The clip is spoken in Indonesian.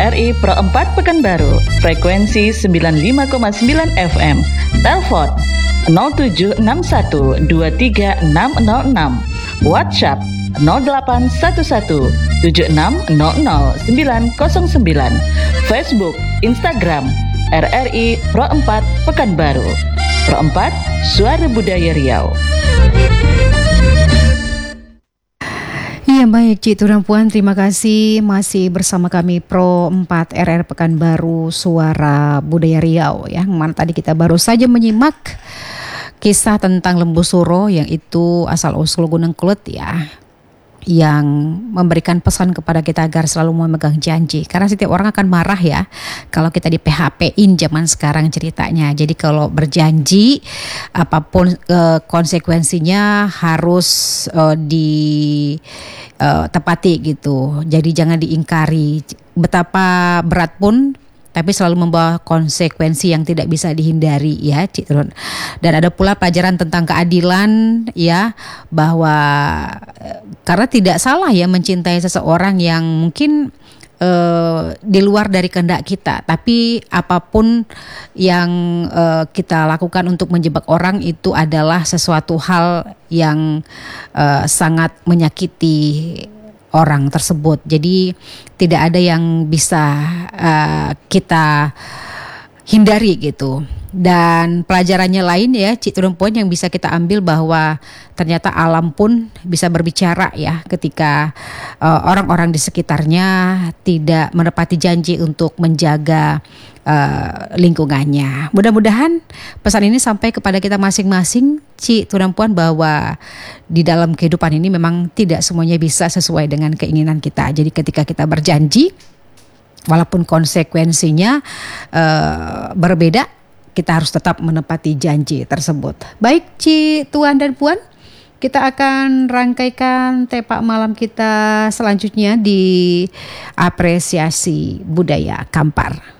RRI Pro 4 Pekanbaru, frekuensi 95,9 FM. Telepon 0761236006. WhatsApp 081176000909. Facebook, Instagram RRI Pro 4 Pekanbaru. Pro 4, Suara Budaya Riau. Iya baik Cik Tuan Puan, terima kasih masih bersama kami Pro 4 RR Pekanbaru Suara Budaya Riau ya. Mana tadi kita baru saja menyimak kisah tentang Lembu Suro yang itu asal usul Gunung Kelut ya, yang memberikan pesan kepada kita agar selalu memegang janji. Karena setiap orang akan marah ya kalau kita di PHP-in zaman sekarang ceritanya. Jadi kalau berjanji apapun konsekuensinya harus ditepati gitu. Jadi jangan diingkari. Betapa berat pun tapi selalu membawa konsekuensi yang tidak bisa dihindari ya Cik Turun. Dan ada pula pelajaran tentang keadilan ya, bahwa karena tidak salah ya mencintai seseorang yang mungkin di luar dari kehendak kita, tapi apapun yang kita lakukan untuk menjebak orang itu adalah sesuatu hal yang sangat menyakiti orang tersebut. Jadi tidak ada yang bisa kita hindari gitu. Dan pelajarannya lain ya Cik Turun Puan yang bisa kita ambil bahwa ternyata alam pun bisa berbicara ya ketika orang-orang di sekitarnya tidak menepati janji untuk menjaga lingkungannya. Mudah-mudahan pesan ini sampai kepada kita masing-masing Cik Tuan Puan, bahwa di dalam kehidupan ini memang tidak semuanya bisa sesuai dengan keinginan kita. Jadi ketika kita berjanji walaupun konsekuensinya berbeda, kita harus tetap menepati janji tersebut. Baik Cik Tuan dan Puan, kita akan rangkaikan tepak malam kita selanjutnya di apresiasi budaya Kampar.